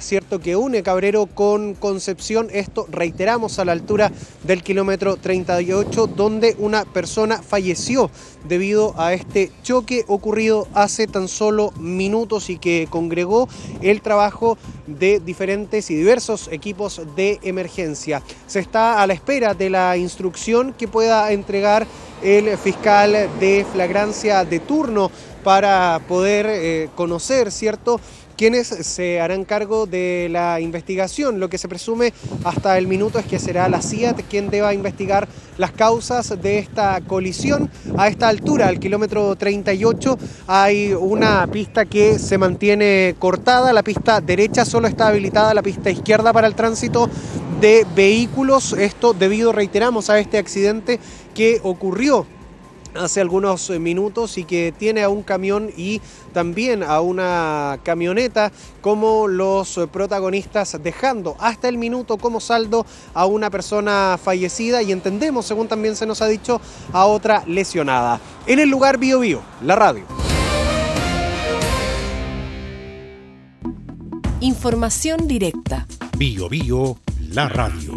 ¿cierto?, que une Cabrero con Concepción. Esto, reiteramos, a la altura del kilómetro 38, donde una persona falleció debido a este choque ocurrido hace tan solo minutos y que congregó el trabajo de diferentes y diversos equipos de emergencia. Se está a la espera de la instrucción que pueda entregar el fiscal de flagrancia de turno para poder conocer, ¿cierto?, quienes se harán cargo de la investigación. Lo que se presume hasta el minuto es que será la CIAT quien deba investigar las causas de esta colisión. A esta altura, al kilómetro 38, hay una pista que se mantiene cortada. La pista derecha solo está habilitada, la pista izquierda para el tránsito de vehículos. Esto debido, reiteramos, a este accidente que ocurrió hace algunos minutos y que tiene a un camión y también a una camioneta como los protagonistas, dejando hasta el minuto como saldo a una persona fallecida y, entendemos, según también se nos ha dicho, a otra lesionada. En el lugar, Bío Bío, la radio. Información directa. Bío Bío, la radio.